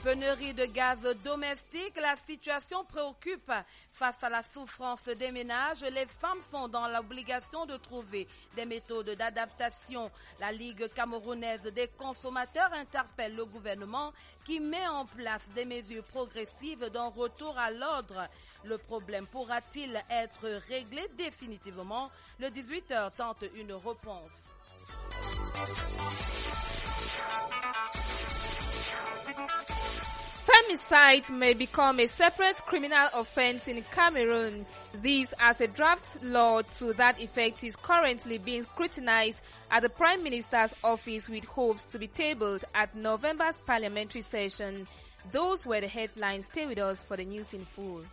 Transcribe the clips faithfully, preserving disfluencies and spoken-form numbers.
Pénurie de gaz domestique, la situation préoccupe. Face à la souffrance des ménages, les femmes sont dans l'obligation de trouver des méthodes d'adaptation. La Ligue camerounaise des consommateurs interpelle le gouvernement qui met en place des mesures progressives d'un retour à l'ordre. Le problème pourra-t-il être réglé définitivement? Le dix-huit heures tente une réponse. Femicide may become a separate criminal offense in Cameroon. This, as a draft law to that effect, is currently being scrutinized at the Prime Minister's office with hopes to be tabled at November's parliamentary session. Those were the headlines. Stay with us for the news in full.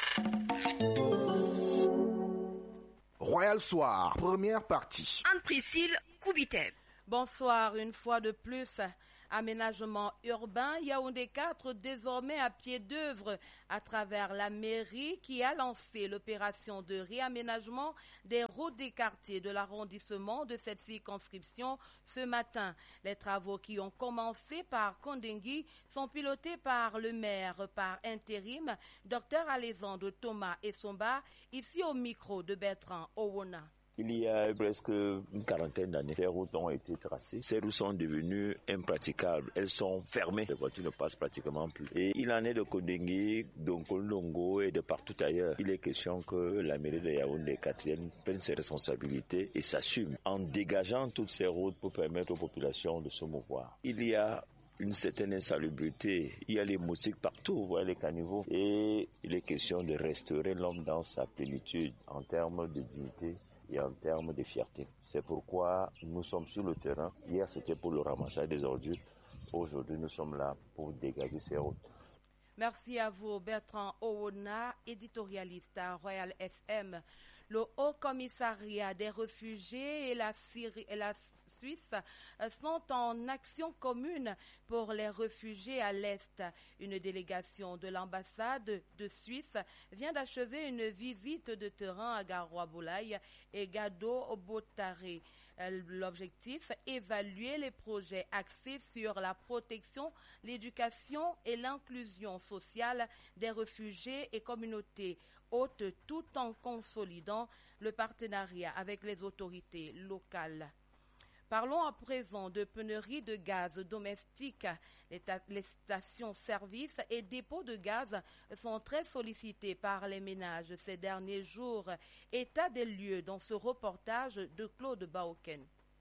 Royal Soir, première partie. Anne-Priscille Koubiteb. Bonsoir, une fois de plus. Aménagement urbain, Yaoundé quatre désormais à pied d'œuvre à travers la mairie qui a lancé l'opération de réaménagement des routes des quartiers de l'arrondissement de cette circonscription ce matin. Les travaux qui ont commencé par Kondengui sont pilotés par le maire par intérim, Dr Alessandro Thomas Essomba, ici au micro de Bertrand Owona. Il y a presque une quarantaine d'années, les routes ont été tracées. Ces routes sont devenues impraticables. Elles sont fermées. Les voitures ne passent pratiquement plus. Et il en est de Kondengui, d'Onkolongo et de partout ailleurs. Il est question que la mairie de Yaoundé quatrième prenne ses responsabilités et s'assume en dégageant toutes ces routes pour permettre aux populations de se mouvoir. Il y a une certaine insalubrité. Il y a les moustiques partout, vous voyez les caniveaux. Et il est question de restaurer l'homme dans sa plénitude en termes de dignité et en termes de fierté. C'est pourquoi nous sommes sur le terrain. Hier, c'était pour le ramassage des ordures. Aujourd'hui, nous sommes là pour dégager ces routes. Merci à vous, Bertrand Owona, éditorialiste à Royal F M. Le Haut Commissariat des réfugiés et la, Syrie, et la Suisse sont en action commune pour les réfugiés à l'Est. Une délégation de l'ambassade de Suisse vient d'achever une visite de terrain à Garoua-Boulaye et Gado-Botare. L'objectif, évaluer les projets axés sur la protection, l'éducation et l'inclusion sociale des réfugiés et communautés hôtes tout en consolidant le partenariat avec les autorités locales. Parlons à présent de pénurie de gaz domestique. Les, les stations-service et dépôts de gaz sont très sollicités par les ménages ces derniers jours. État des lieux dans ce reportage de Claude Baoken.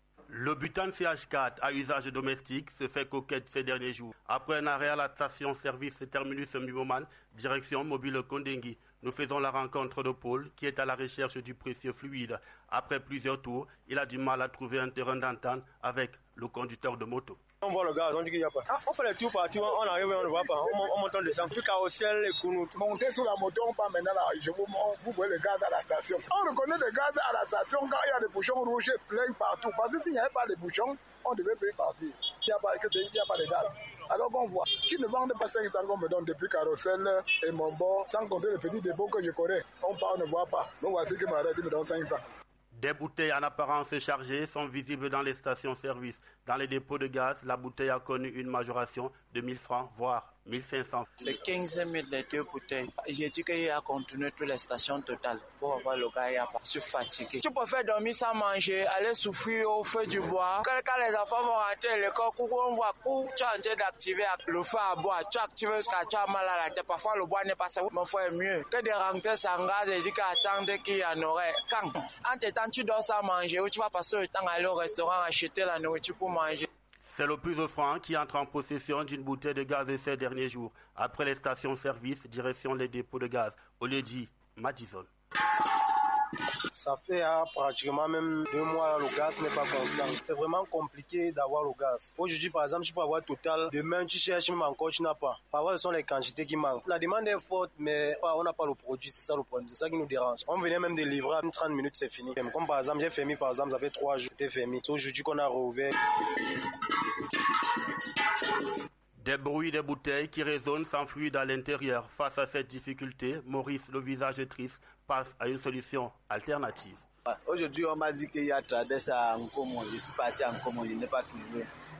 Le butane C H quatre à usage domestique se fait coquette ces derniers jours. Après un arrêt à la station-service terminus Mimoman, direction mobile Kondengui, nous faisons la rencontre de Paul qui est à la recherche du précieux fluide. Après plusieurs tours, il a du mal à trouver un terrain d'entente avec le conducteur de moto. On voit le gaz, on dit qu'il n'y a pas. Ah, on fait les tours partout, on arrive et on ne voit pas. On, on monte, on descend. Plus carrossiel et counou. Montez sur la moto, on part maintenant là. Je vous montre, vous voyez le gaz à la station. On reconnaît le gaz à la station quand il y a des bouchons rouges pleins partout. Parce que s'il n'y avait pas de bouchons, on devait payer partir. Il n'y a pas, il n'y a pas de gaz. Alors qu'on voit, qui ne vendent pas cinq cents qu'on me donne depuis Carrossel et Mombo, sans compter les petits dépôts que je connais. On part, on ne voit pas. Donc voici que m'arrête, il me donne cinq cents. Des bouteilles en apparence chargées sont visibles dans les stations-service. Dans les dépôts de gaz, la bouteille a connu une majoration de mille francs, voire mille cinq cents. Les quinze mille de deux bouteilles. J'ai dit qu'il a continué toutes les stations totales pour avoir le gars, il a pas. Je suis fatigué. Tu peux faire dormir sans manger, aller souffrir au feu du bois. Quand, quand les enfants vont rentrer à l'école, on voit où tu es en train d'activer le feu à bois. Tu actives jusqu'à tu as mal à la tête. Parfois, le bois n'est pas ça. Mon frère est mieux que de rentrer sans gaz et dire qu'attendre qu'il y en aurait. Quand, en temps, tu dors sans manger ou tu vas passer le temps à aller au restaurant acheter la nourriture pour manger. C'est le plus offrant qui entre en possession d'une bouteille de gaz de ces derniers jours. Après les stations-service, direction les dépôts de gaz. Oledji, Madison. Ça fait ah, pratiquement même deux mois, le gaz n'est pas constant. C'est vraiment compliqué d'avoir le gaz. Aujourd'hui, par exemple, tu peux avoir total. Demain, tu cherches, même encore, tu n'as pas. Parfois, ce sont les quantités qui manquent. La demande est forte, mais on n'a pas le produit. C'est ça le problème. C'est ça qui nous dérange. On venait même de livrer. En trente minutes, c'est fini. Comme par exemple, j'ai fermé, par exemple, ça fait trois jours. C'était fermé. C'est aujourd'hui qu'on a rouvert. Des bruits des bouteilles qui résonnent sans fluide à l'intérieur. Face à cette difficulté, Maurice, le visage triste, passe à une solution alternative. Aujourd'hui, on m'a dit qu'il y a Trades à Nkomo. Je suis parti à Nkomo, je n'ai pas trouvé.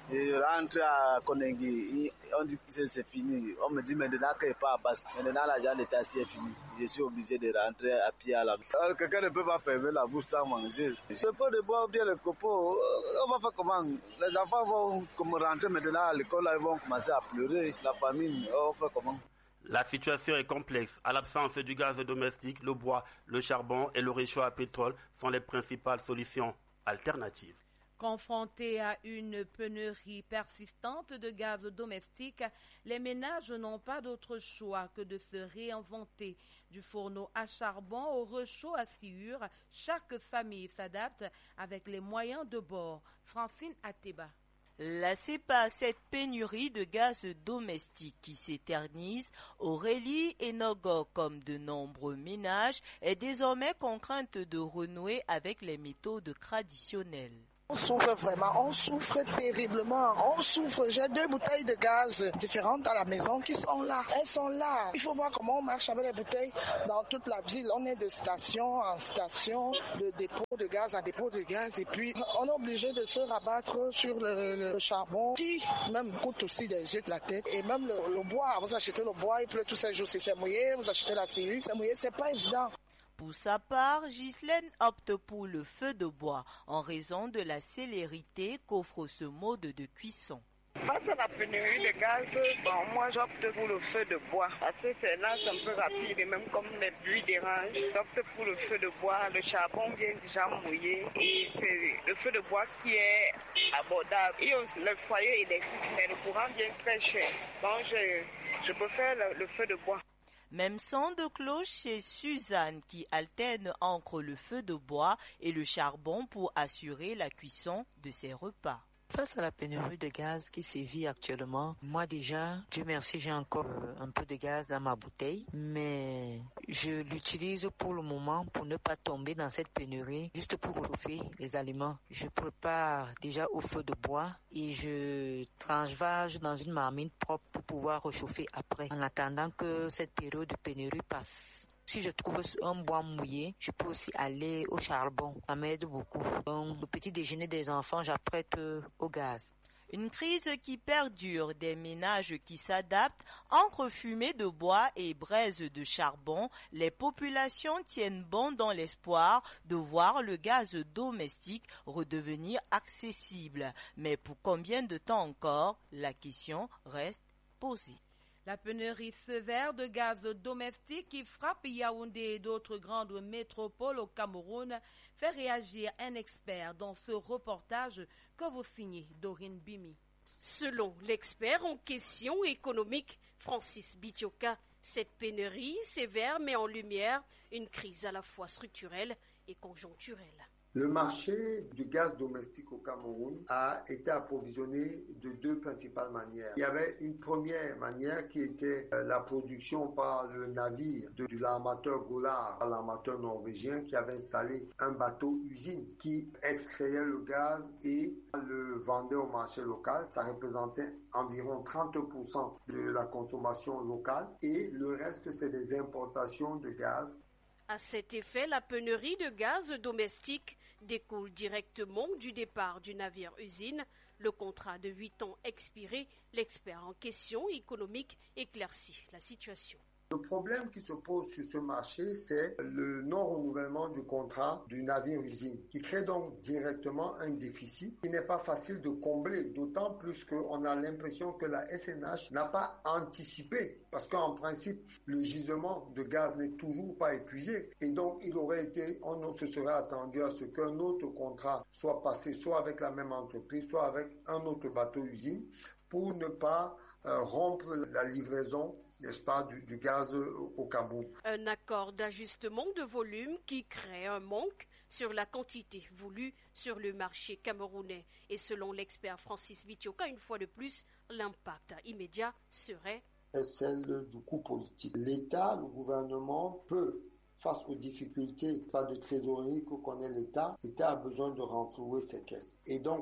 Et rentrer à Kondengi, on dit que c'est fini. On me dit maintenant qu'il n'est pas à Basse. Maintenant, l'argent d'État c'est fini. Je suis obligé de rentrer à pied à la maison. Quelqu'un ne peut pas fermer la bouche sans manger. Je peux de boire bien le copeau. On va faire comment? Les enfants vont comme rentrer maintenant à l'école, ils vont commencer à pleurer. La famine, on va faire comment? La situation est complexe. À l'absence du gaz domestique, le bois, le charbon et le réchaud à pétrole sont les principales solutions alternatives. Confrontés à une pénurie persistante de gaz domestique, les ménages n'ont pas d'autre choix que de se réinventer. Du fourneau à charbon au réchaud à sciure, chaque famille s'adapte avec les moyens de bord. Francine Ateba. Lassée par cette pénurie de gaz domestique qui s'éternise, Aurélie Enogo, comme de nombreux ménages, est désormais contrainte de renouer avec les méthodes traditionnelles. On souffre vraiment, on souffre terriblement, on souffre. J'ai deux bouteilles de gaz différentes à la maison qui sont là. Elles sont là. Il faut voir comment on marche avec les bouteilles dans toute la ville. On est de station en station, de dépôt de gaz à dépôt de gaz. Et puis, on est obligé de se rabattre sur le, le charbon qui même coûte aussi des yeux de la tête. Et même le, le bois, vous achetez le bois, il pleut tous ces jours, si c'est mouillé. Vous achetez la scellule, c'est mouillé, c'est pas évident. Pour sa part, Ghislaine opte pour le feu de bois en raison de la célérité qu'offre ce mode de cuisson. Face à la pénurie de gaz, bon, moi j'opte pour le feu de bois parce que c'est là c'est un peu rapide et même comme les pluies dérangent, j'opte pour le feu de bois. Le charbon vient déjà mouillé et c'est le feu de bois qui est abordable. Et aussi le foyer électrique, mais le courant vient très cher. Donc je, je préfère le, le feu de bois. Même son de cloche chez Suzanne qui alterne entre le feu de bois et le charbon pour assurer la cuisson de ses repas. Face à la pénurie de gaz qui sévit actuellement, moi déjà, Dieu merci, j'ai encore euh, un peu de gaz dans ma bouteille, mais je l'utilise pour le moment pour ne pas tomber dans cette pénurie, juste pour réchauffer les aliments. Je prépare déjà au feu de bois et je transvase dans une marmite propre pour pouvoir réchauffer après, en attendant que cette période de pénurie passe. Si je trouve un bois mouillé, je peux aussi aller au charbon. Ça m'aide beaucoup. Donc, le petit déjeuner des enfants, j'apprête au gaz. Une crise qui perdure, des ménages qui s'adaptent, entre fumée de bois et braise de charbon, les populations tiennent bon dans l'espoir de voir le gaz domestique redevenir accessible. Mais pour combien de temps encore, la question reste posée. La pénurie sévère de gaz domestique qui frappe Yaoundé et d'autres grandes métropoles au Cameroun fait réagir un expert dans ce reportage que vous signez, Dorine Bimi. Selon l'expert en questions économiques, Francis Bitioka, cette pénurie sévère met en lumière une crise à la fois structurelle et conjoncturelle. Le marché du gaz domestique au Cameroun a été approvisionné de deux principales manières. Il y avait une première manière qui était la production par le navire de, de l'armateur Golar, l'armateur norvégien qui avait installé un bateau-usine qui extrayait le gaz et le vendait au marché local. Ça représentait environ trente pour cent de la consommation locale et le reste c'est des importations de gaz. À cet effet, la pénurie de gaz domestique découle directement du départ du navire-usine. Le contrat de huit ans expiré, l'expert en questions économiques éclaircit la situation. Le problème qui se pose sur ce marché, c'est le non-renouvellement du contrat du navire-usine, qui crée donc directement un déficit qui n'est pas facile de combler, d'autant plus qu'on a l'impression que la S N H n'a pas anticipé, parce qu'en principe, le gisement de gaz n'est toujours pas épuisé, et donc il aurait été, on se serait attendu à ce qu'un autre contrat soit passé, soit avec la même entreprise, soit avec un autre bateau-usine, pour ne pas euh, rompre la livraison n'est-ce pas, du, du gaz au Cameroun. Un accord d'ajustement de volume qui crée un manque sur la quantité voulue sur le marché camerounais. Et selon l'expert Francis Bitioka, une fois de plus, l'impact immédiat serait c'est celle du coût politique. L'État, le gouvernement peut, face aux difficultés pas de trésorerie que connaît l'État, l'État a besoin de renflouer ses caisses. Et donc,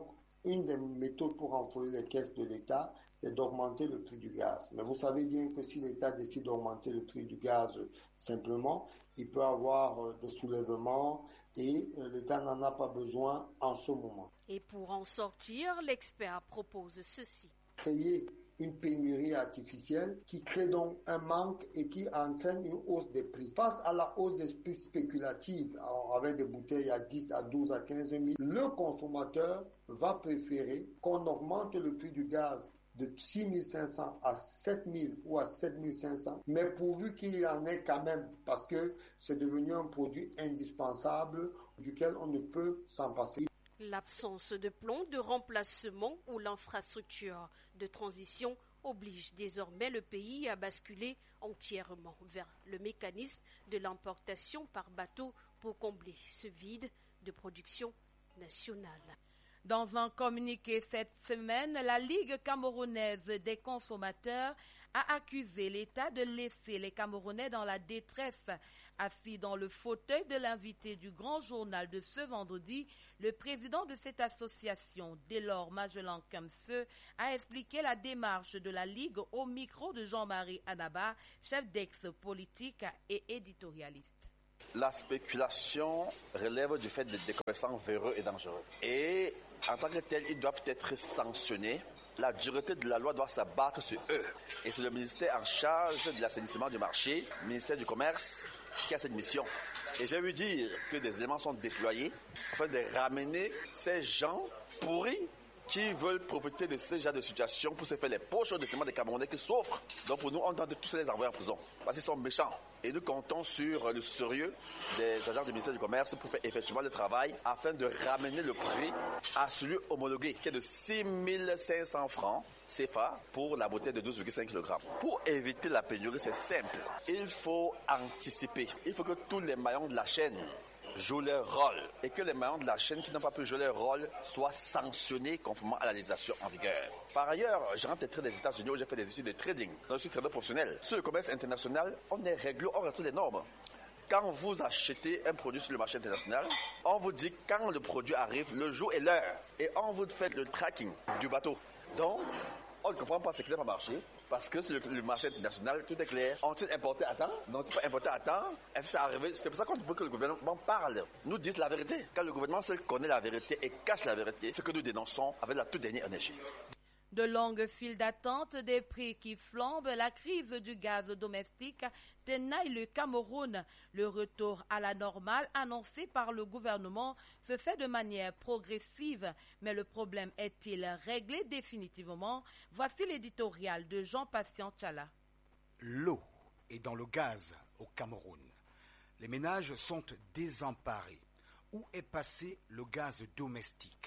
une des méthodes pour renflouer les caisses de l'État, c'est d'augmenter le prix du gaz. Mais vous savez bien que si l'État décide d'augmenter le prix du gaz simplement, il peut avoir des soulèvements et l'État n'en a pas besoin en ce moment. Et pour en sortir, l'expert propose ceci. Créer une pénurie artificielle qui crée donc un manque et qui entraîne une hausse des prix. Face à la hausse des prix spéculatifs, avec des bouteilles à dix, à douze, à quinze mille, le consommateur va préférer qu'on augmente le prix du gaz de six mille cinq cents à sept mille ou à sept mille cinq cents, mais pourvu qu'il y en ait quand même, parce que c'est devenu un produit indispensable duquel on ne peut s'en passer. L'absence de plan de remplacement ou l'infrastructure de transition oblige désormais le pays à basculer entièrement vers le mécanisme de l'importation par bateau pour combler ce vide de production nationale. Dans un communiqué cette semaine, la Ligue camerounaise des consommateurs a accusé l'État de laisser les Camerounais dans la détresse. Assis dans le fauteuil de l'invité du grand journal de ce vendredi, le président de cette association, Delors Magellan Kamse, a expliqué la démarche de la Ligue au micro de Jean-Marie Anaba, chef d'ex-politique et éditorialiste. La spéculation relève du fait des commerçants véreux et dangereux. Et en tant que tels, ils doivent être sanctionnés. La dureté de la loi doit s'abattre sur eux. Et c'est le ministère en charge de l'assainissement du marché, le ministère du Commerce, qui a cette mission. Et j'ai vu dire que des éléments sont déployés afin de ramener ces gens pourris qui veulent profiter de ce genre de situation pour se faire les poches au détriment des Camerounais qui souffrent. Donc pour nous, on tente de tous les envoyer en prison parce qu'ils sont méchants. Et nous comptons sur le sérieux des agents du ministère du Commerce pour faire effectivement le travail afin de ramener le prix à celui homologué qui est de six mille cinq cents francs C F A pour la bouteille de douze virgule cinq kilogrammes. Pour éviter la pénurie, c'est simple. Il faut anticiper. Il faut que tous les maillons de la chaîne jouent leur rôle et que les maillons de la chaîne qui n'ont pas pu jouer leur rôle soient sanctionnés conformément à la législation en vigueur. Par ailleurs, je rentre très des États-Unis où j'ai fait des études de trading. Je suis trader professionnel. Sur le commerce international, on est réglé, on respecte les normes. Quand vous achetez un produit sur le marché international, on vous dit quand le produit arrive, le jour et l'heure. Et on vous fait le tracking du bateau. Donc, on ne comprend pas ce qui n'a pas marché. Parce que sur le, le marché international, tout est clair. Ont-ils importé à temps? N'ont-ils pas importé à temps? Est-ce que c'est arrivé? C'est pour ça qu'on veut que le gouvernement parle, nous dise la vérité. Quand le gouvernement seul connaît la vérité et cache la vérité, ce que nous dénonçons avec la toute dernière énergie. De longues files d'attente, des prix qui flambent, la crise du gaz domestique tenaille le Cameroun. Le retour à la normale annoncé par le gouvernement se fait de manière progressive. Mais le problème est-il réglé définitivement? Voici l'éditorial de Jean-Patient Tchala. L'eau est dans le gaz au Cameroun. Les ménages sont désemparés. Où est passé le gaz domestique?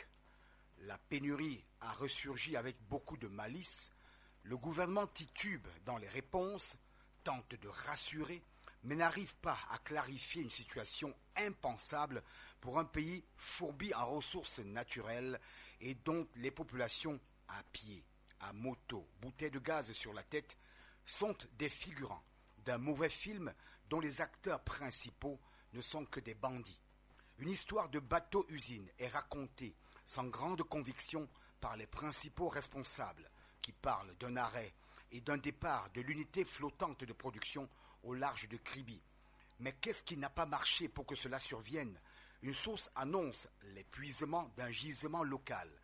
La pénurie a ressurgi avec beaucoup de malice. Le gouvernement titube dans les réponses, tente de rassurer, mais n'arrive pas à clarifier une situation impensable pour un pays fourbi en ressources naturelles et dont les populations à pied, à moto, bouteilles de gaz sur la tête, sont des figurants d'un mauvais film dont les acteurs principaux ne sont que des bandits. Une histoire de bateau-usine est racontée sans grande conviction par les principaux responsables qui parlent d'un arrêt et d'un départ de l'unité flottante de production au large de Kribi. Mais qu'est-ce qui n'a pas marché pour que cela survienne? Une source annonce l'épuisement d'un gisement local,